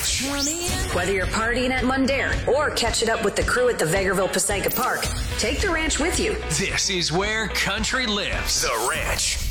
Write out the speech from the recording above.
Ranch. Whether you're partying at Mundair or catching up with the crew at the Vegreville Passaica Park, take the ranch with you. This is where country lives. The Ranch.